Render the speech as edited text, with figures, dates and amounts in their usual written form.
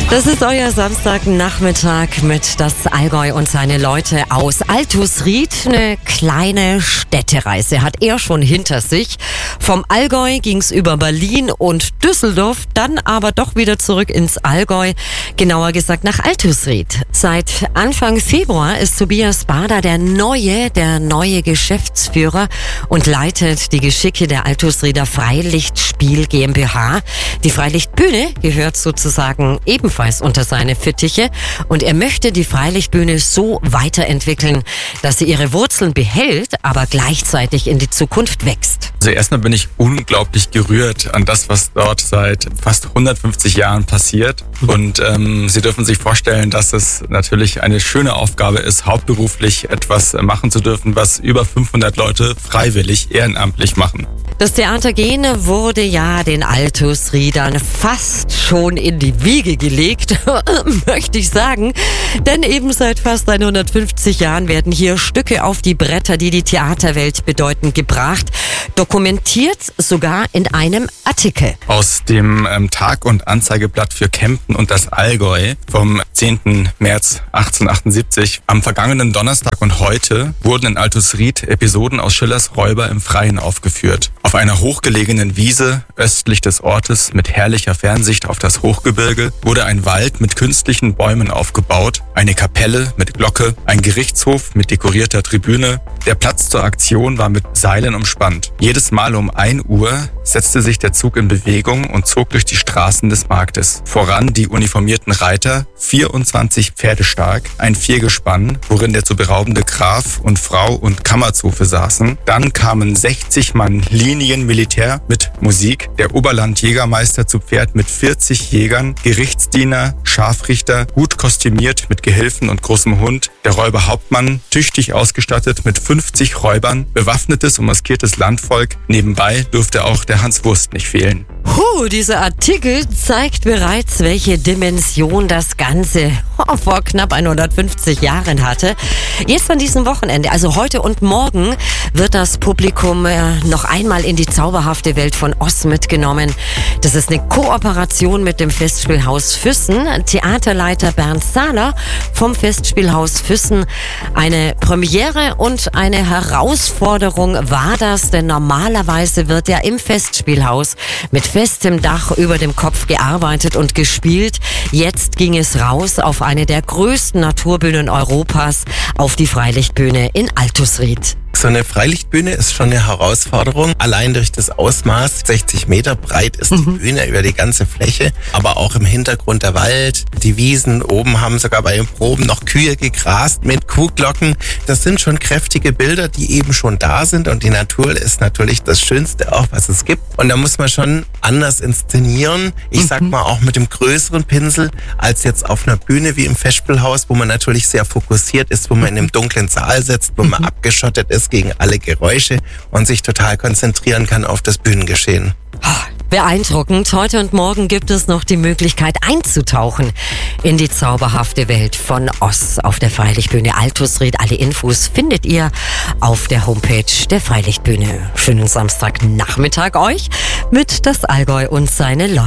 Das ist euer Samstagnachmittag mit das Allgäu und seine Leute aus Altusried. Eine kleine Städtereise hat er schon hinter sich. Vom Allgäu ging's über Berlin und Düsseldorf, dann aber doch wieder zurück ins Allgäu, genauer gesagt nach Altusried. Seit Anfang Februar ist Tobias Bader der neue Geschäftsführer und leitet die Geschicke der Altusrieder Freilichtspiel GmbH. Die Freilichtbühne gehört sozusagen ebenfalls unter seine Fittiche und er möchte die Freilichtbühne so weiterentwickeln, dass sie ihre Wurzeln behält, aber gleichzeitig in die Zukunft wächst. Also erstmal bin ich unglaublich gerührt an das, was dort seit fast 150 Jahren passiert. Und Sie dürfen sich vorstellen, dass es natürlich eine schöne Aufgabe ist, hauptberuflich etwas machen zu dürfen, was über 500 Leute freiwillig, ehrenamtlich machen. Das Theater Gehen wurde ja den Altusriedern fast schon in die Wiege gelegt, möchte ich sagen. Denn eben seit fast 150 Jahren werden hier Stücke auf die Bretter, die die Theaterwelt bedeuten, gebracht. Dokumentiert sogar in einem Artikel. Aus dem Tag- und Anzeigeblatt für Kempten und das Allgäu vom 10. März 1878. Am vergangenen Donnerstag und heute wurden in Altusried Episoden aus Schillers Räuber im Freien aufgeführt. Auf einer hochgelegenen Wiese östlich des Ortes mit herrlicher Fernsicht auf das Hochgebirge wurde ein Wald mit künstlichen Bäumen aufgebaut, eine Kapelle mit Glocke, ein Gerichtshof mit dekorierter Tribüne. Der Platz zur Aktion war mit Seilen umspannt. Jedes Mal um 1 Uhr setzte sich der Zug in Bewegung und zog durch die Straßen des Marktes. Voran die uniformierten Reiter, 24 Pferde stark, ein Viergespann, worin der zu beraubende Graf und Frau und Kammerzofe saßen. Dann kamen 60 Mann Linienmilitär mit Musik, der Oberlandjägermeister zu Pferd mit 40 Jägern, Gerichtsdiener, Scharfrichter, gut kostümiert mit Gehilfen und großem Hund, der Räuberhauptmann, tüchtig ausgestattet mit 50 Räubern, bewaffnetes und maskiertes Landvolk. Nebenbei durfte auch der Hans Wurst nicht fehlen. Dieser Artikel zeigt bereits, welche Dimension das Ganze vor knapp 150 Jahren hatte. Jetzt an diesem Wochenende, also heute und morgen, wird das Publikum noch einmal in die zauberhafte Welt von Oz mitgenommen. Das ist eine Kooperation mit dem Festspielhaus Füssen. Theaterleiter Bernd Sahler vom Festspielhaus Füssen. Eine Premiere und eine Herausforderung war das, denn normalerweise wird ja im Festspielhaus mit festem Dach über dem Kopf gearbeitet und gespielt. Jetzt ging es raus auf eine der größten Naturbühnen Europas, auf die Freilichtbühne in Altusried. So eine Freilichtbühne ist schon eine Herausforderung. Allein durch das Ausmaß, 60 Meter breit ist die Bühne über die ganze Fläche, aber auch im Hintergrund der Wald, die Wiesen. Oben haben sogar bei den Proben noch Kühe gegrast mit Kuhglocken. Das sind schon kräftige Bilder, die eben schon da sind und die Natur ist natürlich das Schönste auch, was es gibt. Und da muss man schon anders inszenieren. Ich sag mal auch mit dem größeren Pinsel als jetzt auf einer Bühne wie im Festspielhaus, wo man natürlich sehr fokussiert ist, wo man in einem dunklen Saal sitzt, wo man abgeschottet ist gegen alle Geräusche und sich total konzentrieren kann auf das Bühnengeschehen. Beeindruckend. Heute und morgen gibt es noch die Möglichkeit einzutauchen in die zauberhafte Welt von Oz auf der Freilichtbühne Altusried. Alle Infos findet ihr auf der Homepage der Freilichtbühne. Schönen Samstagnachmittag euch mit das Allgäu und seine Leute.